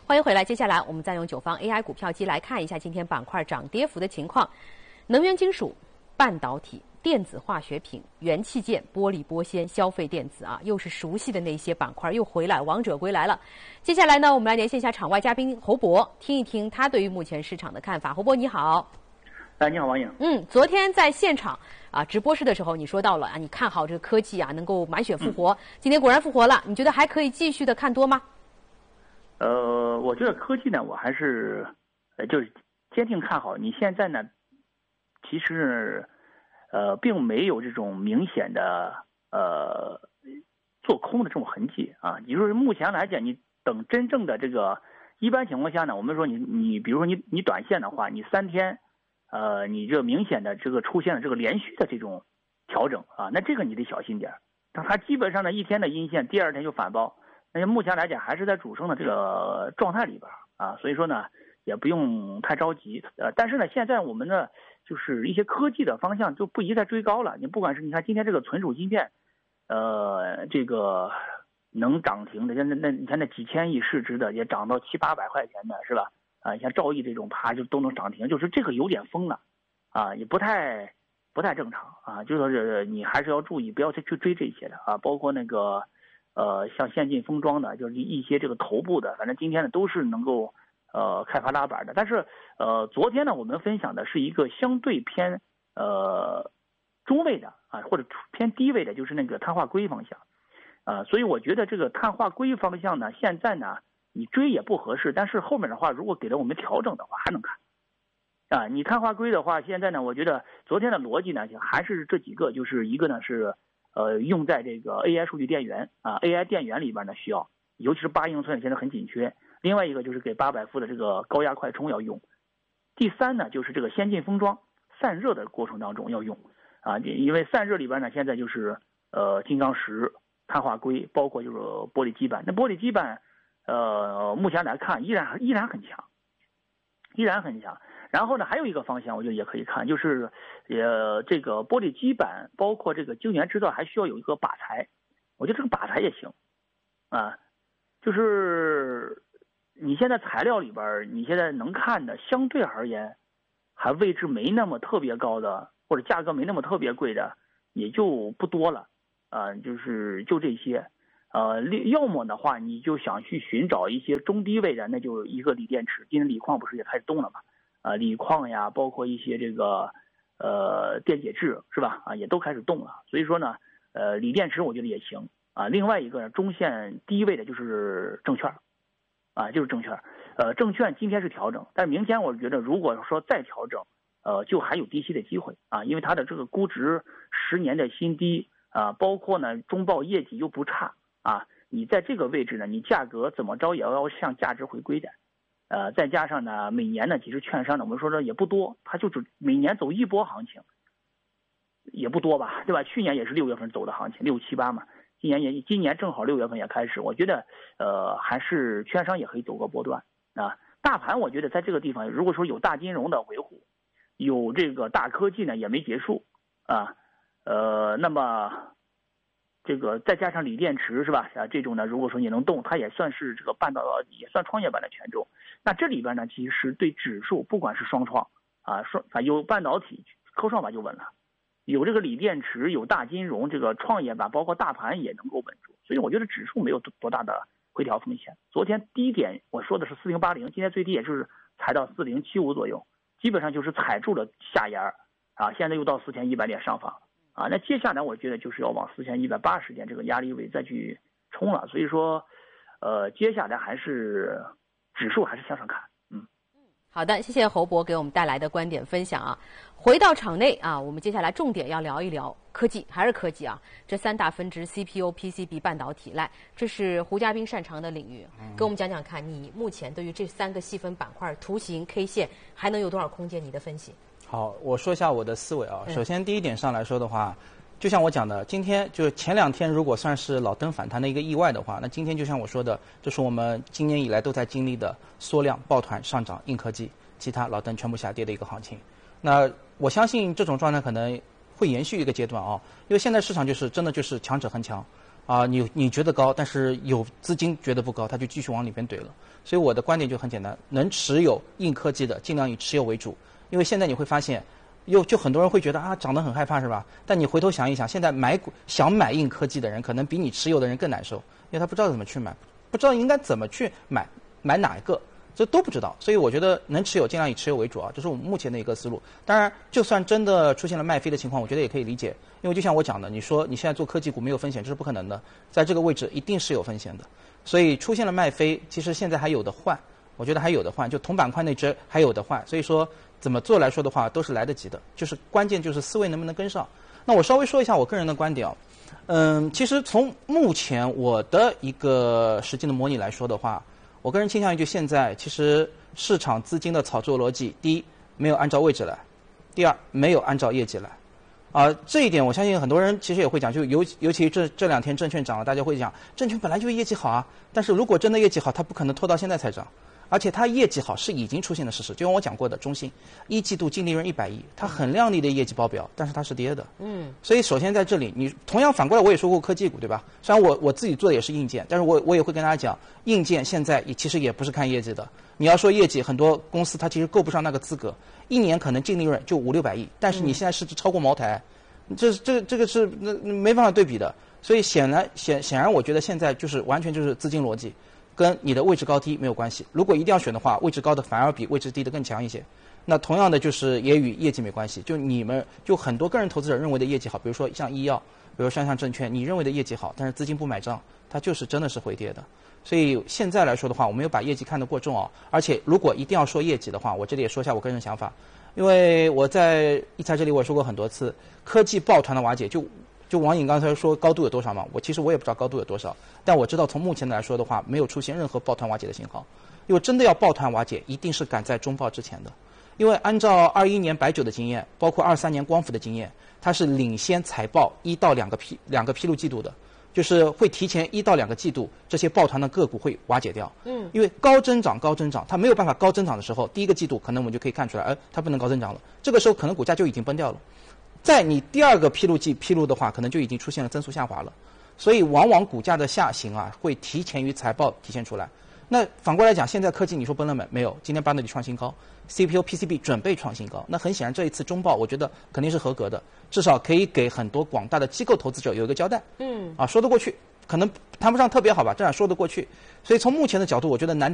欢迎回来，接下来我们再用9方 AI 股票机来看一下今天板块涨跌幅的情况。能源金属、半导体、电子化学品、元器件、玻璃玻纤、消费电子啊，又是熟悉的那些板块又回来，王者归来了。接下来呢，我们来连线一下场外嘉宾侯博，听一听他对于目前市场的看法。侯博你好。 你好，王颖。 昨天在现场直播室的时候，你说到了你看好这个科技能够满血复活。今天果然复活了，你觉得还可以继续的看多吗？ 我觉得科技呢，我还是就是坚定看好。你现在呢，其实并没有这种明显的做空的这种痕迹啊。也就是目前来讲，你等真正的这个一般情况下呢，我们说你比如说你短线的话，你3天你这明显的这个出现了这个连续的这种调整啊，那这个你得小心点。它基本上呢1天的阴线，第2天就反包。那目前来讲还是在主升的这个状态里边啊，所以说呢也不用太着急。但是呢现在我们呢就是一些科技的方向就不宜再追高了。你不管是你看今天这个存储芯片，这个能涨停的，你看那几千亿市值的也涨到700-800块钱的是吧？你像兆易这种啪就都能涨停，就是这个有点疯了啊，也不太正常啊。就说是你还是要注意，不要再去追这些的啊，包括那个。像先进封装的，就是一些这个头部的，反正今天呢都是能够开发拉板的。但是昨天呢我们分享的是一个相对偏中位的或者偏低位的，就是那个碳化硅方向所以我觉得这个碳化硅方向呢，现在呢你追也不合适，但是后面的话如果给了我们调整的话还能看你碳化硅的话，现在呢我觉得昨天的逻辑呢还是这几个，就是一个呢是。用在这个 AI 数据电源AI 电源里边呢需要，尤其是8英寸现在很紧缺。另外一个就是给800伏的这个高压快充要用。第3呢就是这个先进封装散热的过程当中要用因为散热里边呢现在就是金刚石、碳化硅，包括就是玻璃基板。那玻璃基板目前来看依然很强，然后呢，还有一个方向，我觉得也可以看，就是这个玻璃基板，包括这个晶圆制造，还需要有一个靶材。我觉得这个靶材也行，就是你现在材料里边，你现在能看的，相对而言，还位置没那么特别高的，或者价格没那么特别贵的，也就不多了就这些。要么的话，你就想去寻找一些中低位的，那就一个锂电池。今天锂矿不是也开始动了吗？锂矿呀，包括一些这个电解质是吧？也都开始动了。所以说呢，锂电池我觉得也行另外一个呢，中线低位的就是证券就是证券。证券今天是调整，但是明天我觉得如果说再调整，就还有低吸的机会因为它的这个估值10年的新低包括呢中报业绩又不差你在这个位置呢，你价格怎么着也要向价值回归的。再加上呢，每年呢，其实券商呢，我们说的也不多，它就是每年走一波行情，也不多吧，对吧？去年也是6月份走的行情，6、7、8嘛，今年正好6月份也开始，我觉得还是券商也可以走个波段大盘我觉得在这个地方，如果说有大金融的维护，有这个大科技呢也没结束那么。这个再加上锂电池是吧？这种呢，如果说你能动，它也算是这个半导体，也算创业板的权重。那这里边呢，其实对指数，不管是双创有半导体扣上吧就稳了，有这个锂电池，有大金融，这个创业板包括大盘也能够稳住。所以我觉得指数没有多大的回调风险。昨天低点我说的是4080，今天最低也就是踩到4075左右，基本上就是踩住了下沿现在又到4100点上方。那接下来我觉得就是要往4180点这个压力位再去冲了，所以说，接下来还是指数还是向上看。 好的，谢谢侯博给我们带来的观点分享回到场内我们接下来重点要聊一聊科技，还是科技这3大分支 CPU、PCB、半导体。来，这是胡嘉宾擅长的领域，跟我们讲讲看，你目前对于这3个细分板块图形 K 线还能有多少空间？你的分析？ 好，我说一下我的思维首先第一点上来说的话，就像我讲的，今天就是前2天如果算是老登反弹的一个意外的话，那今天就像我说的，这是我们今年以来都在经历的缩量抱团上涨硬科技，其他老登全部下跌的一个行情。那我相信这种状态可能会延续一个阶段因为现在市场就是真的就是强者恒强你觉得高，但是有资金觉得不高，他就继续往里边怼了。所以我的观点就很简单，能持有硬科技的，尽量以持有为主。因为现在你会发现，就很多人会觉得涨得很害怕是吧？但你回头想一想，现在想买硬科技的人，可能比你持有的人更难受，因为他不知道怎么去买，不知道应该怎么去买哪一个。这都不知道，所以我觉得能持有尽量以持有为主啊，这是我们目前的一个思路。当然，就算真的出现了卖飞的情况，我觉得也可以理解，因为就像我讲的，你说你现在做科技股没有风险，这是不可能的，在这个位置一定是有风险的。所以出现了卖飞，其实现在还有的换，我觉得还有的换，就同板块那只还有的换。所以说怎么做来说的话，都是来得及的，就是关键就是思维能不能跟上。那我稍微说一下我个人的观点其实从目前我的一个实际的模拟来说的话。我个人倾向于就现在，其实市场资金的炒作逻辑，第一没有按照位置来，第二没有按照业绩来，这一点我相信很多人其实也会讲，就尤其这2天证券涨了，大家会讲证券本来就业绩好啊，但是如果真的业绩好，它不可能拖到现在才涨，而且它业绩好是已经出现的事实，就像我讲过的，中信1季度净利润100亿，它很靓丽的业绩报表，但是它是跌的。所以首先在这里，你同样反过来我也说过科技股，对吧？虽然我自己做的也是硬件，但是我也会跟大家讲，硬件现在其实也不是看业绩的。你要说业绩，很多公司它其实够不上那个资格，一年可能净利润就500-600亿，但是你现在市值超过茅台，这个是没办法对比的。所以显然，我觉得现在就是完全就是资金逻辑。跟你的位置高低没有关系。如果一定要选的话，位置高的反而比位置低的更强一些。那同样的就是也与业绩没关系。就你们就很多个人投资者认为的业绩好，比如说像医药，比如像证券，你认为的业绩好，但是资金不买账，它就是真的是回跌的。所以现在来说的话，我没有把业绩看得过重而且如果一定要说业绩的话，我这里也说一下我个人想法。因为我在一财这里我也说过很多次，科技抱团的瓦解就王颖刚才说高度有多少嘛？其实我也不知道高度有多少，但我知道从目前来说的话，没有出现任何抱团瓦解的信号。因为真的要抱团瓦解，一定是赶在中报之前的。因为按照21年白酒的经验，包括23年光伏的经验，它是领先财报1到2个披露季度的，就是会提前1到2个季度，这些抱团的个股会瓦解掉。因为高增长，它没有办法高增长的时候，第一个季度可能我们就可以看出来，它不能高增长了，这个时候可能股价就已经崩掉了。在你第2个披露的话，可能就已经出现了增速下滑了，所以往往股价的下行会提前于财报体现出来。那反过来讲，现在科技你说崩了没有？今天巴德里创新高 ，CPU、PCB 准备创新高。那很显然，这一次中报我觉得肯定是合格的，至少可以给很多广大的机构投资者有一个交代。说得过去，可能谈不上特别好吧，这样说得过去。所以从目前的角度，我觉得难点